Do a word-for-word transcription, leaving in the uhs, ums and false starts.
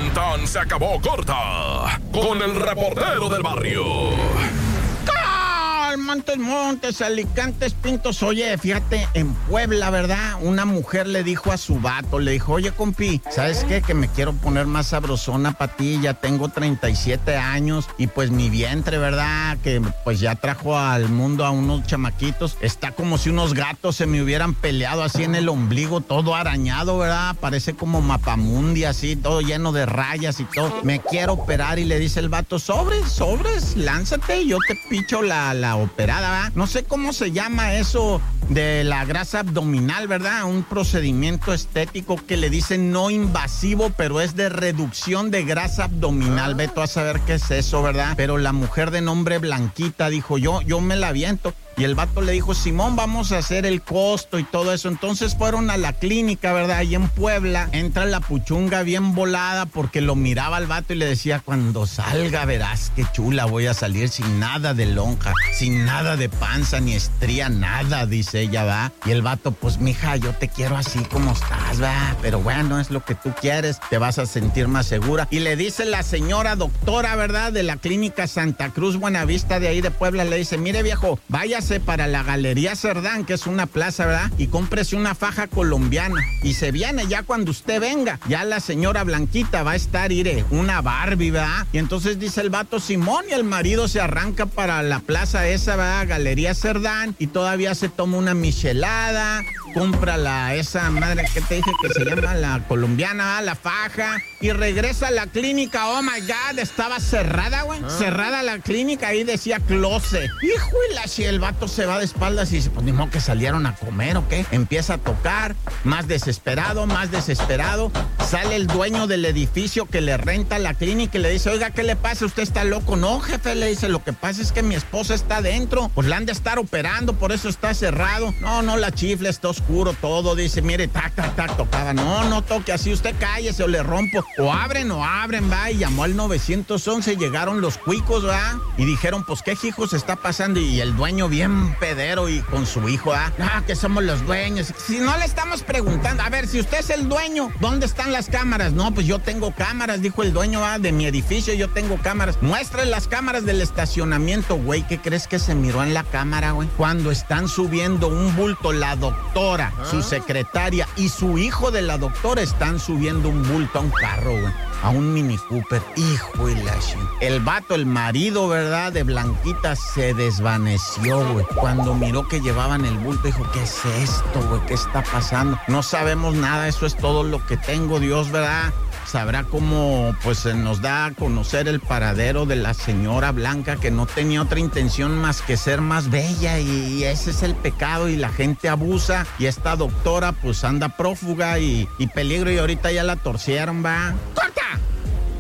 Tan tan se acabó corta con el reportero del barrio. Montes, Montes, Alicantes, Pintos. Oye, fíjate, en Puebla, ¿verdad? Una mujer le dijo a su vato, le dijo, oye, compi, ¿sabes qué? Que me quiero poner más sabrosona para ti, ya tengo treinta y siete años y pues mi vientre, ¿verdad? Que pues ya trajo al mundo a unos chamaquitos. Está como si unos gatos se me hubieran peleado así en el ombligo, todo arañado, ¿verdad? Parece como mapamundi, así, todo lleno de rayas y todo. Me quiero operar y le dice el vato, sobres, sobres, lánzate, yo te picho la, la operada, ¿verdad? No sé cómo se llama eso de la grasa abdominal, ¿verdad? Un procedimiento estético que le dicen no invasivo, pero es de reducción de grasa abdominal. Ve tú a saber qué es eso, ¿verdad? Pero la mujer de nombre Blanquita dijo, yo, yo me la aviento. Y el vato le dijo, Simón, vamos a hacer el costo y todo eso. Entonces fueron a la clínica, ¿verdad? Ahí en Puebla. Entra la puchunga bien volada porque lo miraba al vato y le decía, cuando salga verás qué chula voy a salir sin nada de lonja, sin nada de panza ni estría, nada, dice ella, ¿va? Y el vato, pues mija, yo te quiero así como estás, ¿va? Pero bueno, es lo que tú quieres, te vas a sentir más segura. Y le dice la señora doctora, ¿verdad? De la clínica Santa Cruz Buenavista de ahí de Puebla, le dice, mire viejo, vaya para la Galería Cerdán, que es una plaza, ¿verdad? Y cómprese una faja colombiana. Y se viene ya cuando usted venga. Ya la señora Blanquita va a estar, iré, una Barbie, ¿verdad? Y entonces dice el vato Simón y el marido se arranca para la plaza esa, ¿verdad? Galería Cerdán. Y todavía se toma una michelada, compra la, esa madre que te dije que se llama la colombiana, ¿verdad? La faja. Y regresa a la clínica. Oh my God, estaba cerrada, güey. Ah. Cerrada la clínica, ahí decía closet. Hijo y la si el vato se va de espaldas y dice, pues ni modo que salieron a comer o qué. Empieza a tocar, más desesperado, más desesperado. Sale el dueño del edificio que le renta la clínica y le dice, oiga, ¿qué le pasa? ¿Usted está loco? No, jefe, le dice, lo que pasa es que mi esposa está adentro. Pues la han de estar operando, por eso está cerrado. No, no, la chifla, está oscuro todo. Dice, mire, tac, tac, tac, tocaba. No, no toque así, usted cállese o le rompo. O abren o abren, va. Y llamó al nueve once, llegaron los cuicos, va. Y dijeron, pues, ¿qué hijos está pasando? Y el dueño bien pedero y con su hijo, ah, ah, que somos los dueños. Si no le estamos preguntando, a ver, si usted es el dueño, ¿dónde están las cámaras? No, pues yo tengo cámaras, dijo el dueño, ah, de mi edificio, yo tengo cámaras. Muestre las cámaras del estacionamiento, güey. ¿Qué crees que se miró en la cámara, güey? Cuando están subiendo un bulto, la doctora, ¿ah? Su secretaria y su hijo de la doctora están subiendo un bulto a un carro, güey. A un Mini Cooper, hijo y la shit. El vato, el marido, ¿verdad? De Blanquita se desvaneció, güey. Cuando miró que llevaban el bulto, dijo, ¿qué es esto, güey? ¿Qué está pasando? No sabemos nada, eso es todo lo que tengo, Dios, ¿verdad? Sabrá cómo, pues, nos da a conocer el paradero de la señora Blanca, que no tenía otra intención más que ser más bella, y, y ese es el pecado, y la gente abusa, y esta doctora, pues, anda prófuga y, y peligro, y ahorita ya la torcieron, va.